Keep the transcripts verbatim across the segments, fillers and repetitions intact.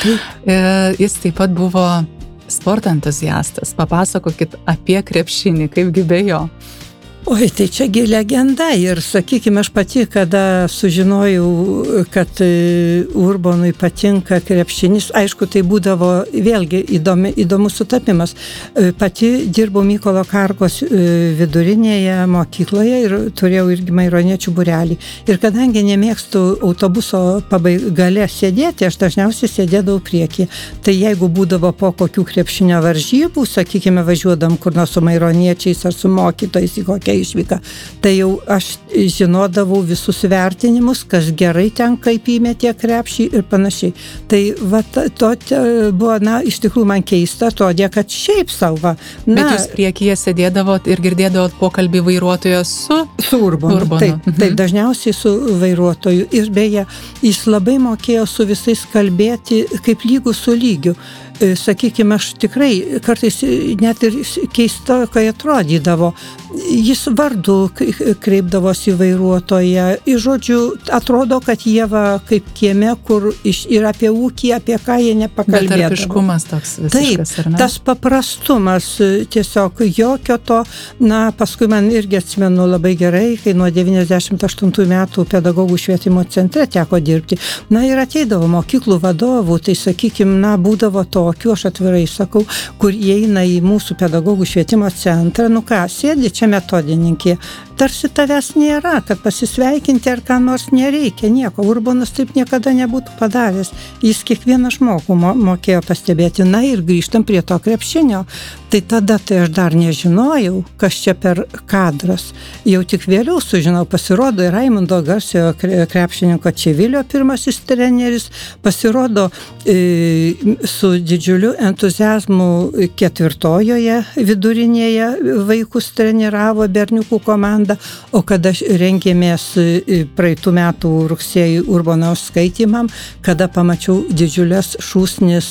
Jis taip pat buvo sporto entuziastas. Papasakokit apie krepšinį, kaipgi be jo. Oi, tai čiagi legenda ir, sakykime, aš pati, kada sužinojau, kad Urbonui patinka krepšinis, aišku, tai būdavo vėlgi įdomi, įdomus sutapimas. Pati dirbau Mykolo Karkos vidurinėje mokykloje ir turėjau irgi maironiečių būrelį. Ir kadangi nemėgstu autobuso pabaigale sėdėti, aš dažniausiai sėdėdavau priekį. Tai jeigu būdavo po kokių krepšinio varžybų, sakykime, važiuodam kur nors su maironiečiais ar su mokytojais į kokią išvyką, tai jau aš žinodavau visus vertinimus, kas gerai ten, kaip įmetė krepšį ir panašiai. Tai va, to buvo, na, iš tikrųjų man keista, todėl, kad šiaip savo. Na, bet jūs priekyje sėdėdavot ir girdėdavot pokalbį vairuotojo su? Su Urbonu. Urbonu. Taip, mhm. taip, dažniausiai su vairuotoju. Ir beje, jis labai mokėjo su visais kalbėti kaip lygų su lygiu. Sakykime, aš tikrai kartais net ir keista, kai atrodydavo. Jis vardu kreipdavosi į vairuotoją. Ir žodžiu, atrodo, kad jie va kaip kieme, kur iš, ir apie ūkį, apie ką jie nepakalbėdavo. Betarpiškumas toks visiškas, taip, ar ne? Tas paprastumas, tiesiog jokio to, na, paskui man irgi atsimenu labai gerai, kai nuo devyniasdešimt aštuntų metų pedagogų švietimo centre teko dirbti. Na ir ateidavo mokyklų vadovų, tai sakykime, na, būdavo tokių, aš atvirai sakau, kur įeina į mūsų pedagogų švietimo centrą, nu ką, sėdi čia metodininkė, tarsi tavęs nėra, kad pasisveikinti ar ką nors nereikia, nieko. Urbonas taip niekada nebūtų padaręs. Jis kiekvieną žmogų mokėjo pastebėti. Na ir grįžtam prie to krepšinio. Tai tada tai aš dar nežinojau, kas čia per kadras. Jau tik vėliau sužinau, pasirodo ir Raimundo garsiojo krepšininko Čivilio pirmasis treneris, pasirodo e, su didžiuliu entuziazmu ketvirtojoje vidurinėje vaikus treniravo berniukų komanda, o kada rengėmės praeitų metų rugsėjį Urbonaus skaitymam, kada pamačiau didžiulės šūsnis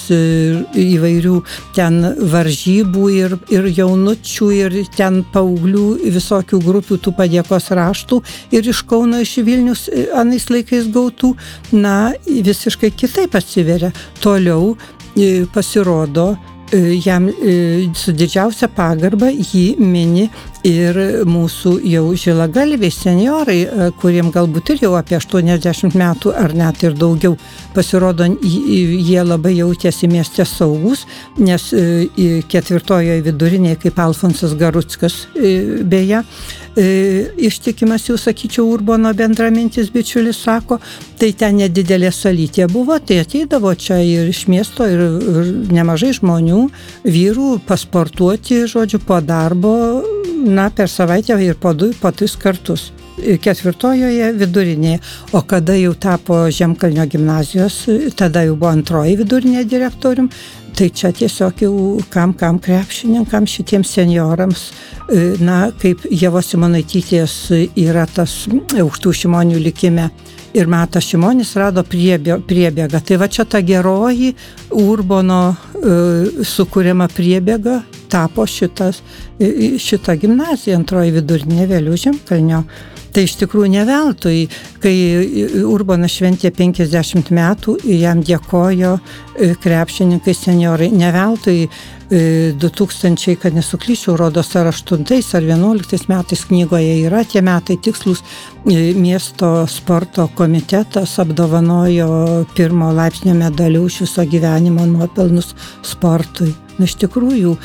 įvairių ten varžybų ir, ir jaunučių, ir ten paauglių visokių grupių tų padėkos raštų ir iš Kauno, iš Vilnius anais laikais gautų, na, visiškai kitaip atsiveria. Toliau pasirodo, jam su didžiausia pagarba jį mini ir mūsų jau žilagalviai senjorai, kuriem galbūt ir jau apie aštuoniasdešimt metų ar net ir daugiau. Pasirodo, jie labai jautėsi mieste saugus, nes ketvirtojoje vidurinėje, kaip Alfonsas Garuckas beje, ištikimas jau, sakyčiau, Urbono bendramintis bičiulis sako, tai ten nedidelė salytė buvo, tai ateidavo čia ir iš miesto ir, ir nemažai žmonių, vyrų pasportuoti, žodžiu, po darbo, na, per savaitę ir po du, po tris kartus. Ketvirtojoje vidurinėje, o kada jau tapo Žemkalnio gimnazijos, tada jau buvo antroji vidurinė direktorium, tai čia tiesiog jau kam, kam krepšininkam, šitiems seniorams, na, kaip Ievos Simonaitytės yra tas Aukštų Šimonių likime. Ir Matas Šimonis rado priebėgą. Tai va čia ta geroji Urbono e, sukūriama priebėga tapo šitas, šita gimnazija, antroji vidurinė, vėliau Žemkalnio. Tai iš tikrųjų ne veltui, kai Urbonas šventė penkiasdešimt metų, jam dėkojo krepšininkai seniorai. Ne veltui du tūkstančiai, kad nesuklyčiau, rodos ar aštuntais ar vienuoliktais metais knygoje yra tie metai tikslus, miesto sporto komitetas apdovanojo pirmo laipsnio medaliu už viso gyvenimo nuopelnus sportui. Na, iš tikrųjų,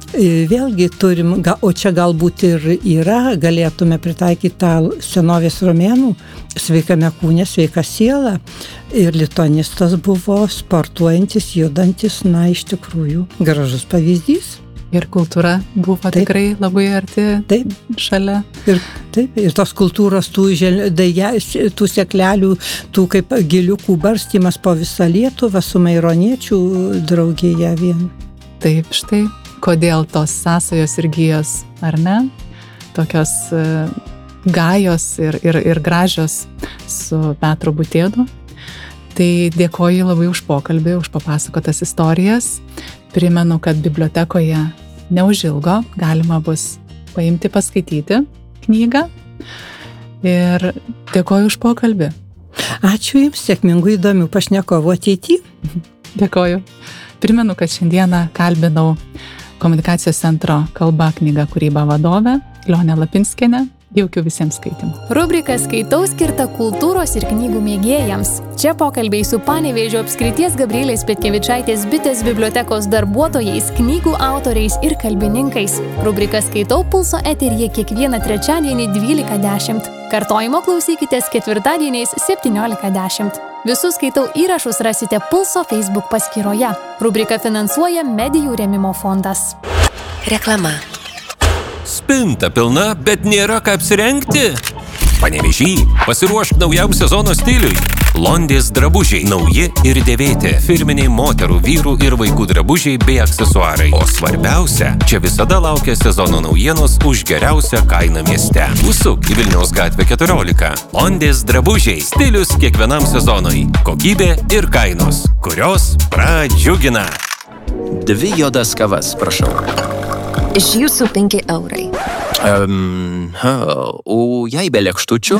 vėlgi turim, o čia galbūt ir yra, galėtume pritaikyti tą senovės romėnų sveikame kūne, sveika siela. Ir lituanistas buvo sportuojantis, judantis, na, iš tikrųjų, gražus pavyzdys. Ir kultūra buvo taip, tikrai labai arti taip, šalia. Ir, taip, ir tos kultūros, tų, žel, daja, tų seklelių, tų kaip giliukų barstymas po visą Lietuvą su maironiečių draugėje vien. Taip, štai. Kodėl tos sąsajos ir gijos, ar ne? Tokios uh, gajos ir, ir, ir gražios su Petru Butėdu. Tai dėkoju labai už pokalbį, už papasakotas istorijas. Primenu, kad bibliotekoje neužilgo galima bus paimti paskaityti knygą. Ir dėkoju už pokalbį. Ačiū Jums, sėkmingų įdomių pašnekovų ateityje. Dėkoju. Primenu, kad šiandieną kalbinau komunikacijos centro Kalba, knyga, kūryba vadovę Lionę Lapinskienę. Jaukių visiems skaitimų. Rubrika Skaitau skirta kultūros ir knygų mėgėjams. Čia pokalbiai su Panevėžio apskrities Gabrielės Petkevičaitės bitės bibliotekos darbuotojais, knygų autoriais ir kalbininkais. Rubrika Skaitau Pulso eteryje kiekvieną trečiadienį dvylika dešimt. Kartojimo klausykitės ketvirtadieniais septyniolika dešimt. Visus Skaitau įrašus rasite Pulso Facebook paskyroje. Rubrika finansuoja Medijų rėmimo fondas. Reklama. Spinta pilna, bet nėra ką apsirengti? Panevėžy, pasiruošk naujam sezono stiliui. Londės drabužiai, nauji ir dėvėti. Firminiai moterų, vyrų ir vaikų drabužiai bei aksesuarai. O svarbiausia, čia visada laukia sezono naujienos už geriausią kainą mieste. Užsuk į Vilniaus gatvę keturiolika. Londės drabužiai, stilius kiekvienam sezonui. Kokybė ir kainos, kurios pradžiugina. Dvi juodas kavas, prašau. Iš jūsų penki eurai. Um, ha, o jei be lėkštučių?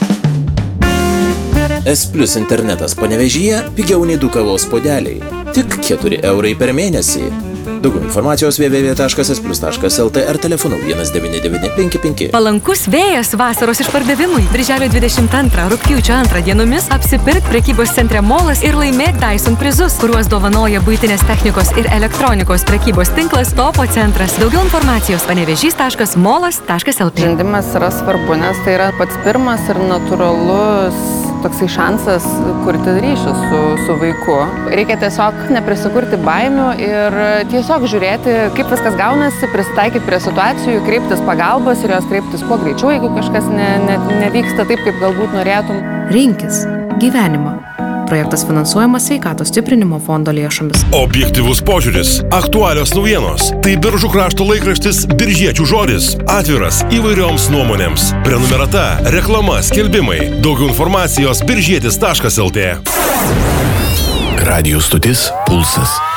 S Plus internetas Panevėžyje pigiau nei du kavos puodeliai. Tik keturi eurai per mėnesį. Daugiau informacijos w w w taškas s plus taškas l t ar telefonu vienas devyni devyni penki penki. Palankus vėjas vasaros išpardavimui. Birželio dvidešimt antrą, rugpjūčio antrą dienomis apsipirk prekybos centre Molas ir laimėk Dyson prizus, kuriuos dovanoja buitinės technikos ir elektronikos prekybos tinklas Topo centras. Daugiau informacijos panevėžys taškas molas taškas l t. Žaidimas yra svarbu, nes tai yra pats pirmas ir natūralus toksai šansas kurti ryšį su, su vaiku. Reikia tiesiog neprisikurti baimių ir tiesiog žiūrėti, kaip viskas gaunasi, prisitaikyti prie situacijų, kreiptis pagalbos ir jos kreiptis kuo greičiau, jeigu kažkas ne, ne, nevyksta taip, kaip galbūt norėtum. Rinkis gyvenimą. Projektas finansuojamas Sveikatos stiprinimo fondo lėšomis. Objektyvus požiūris, aktualios naujienos. Tai Biržų krašto laikraštis Biržiečių žodis. Atviras įvairioms nuomonėms. Prenumerata, reklama, skelbimai. Daugiau informacijos biržietis taškas l t. Radijų stotis Pulsas.